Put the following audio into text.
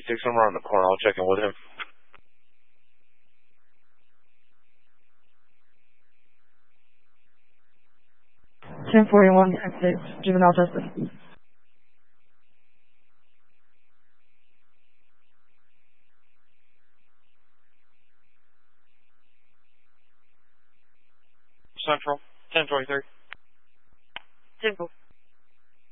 56 number on the corner. I'll check in with him. 1041 Texas, juvenile justice. Central, 1023. Central.